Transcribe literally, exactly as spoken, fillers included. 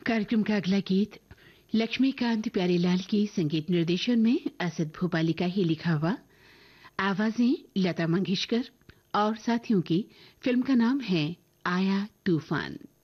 कार्यक्रम का अगला गीत लक्ष्मीकांत प्यारेलाल के संगीत निर्देशन में असद भोपाली का ही लिखा हुआ, आवाजें लता मंगेशकर और साथियों की। फिल्म का नाम है आया तूफान।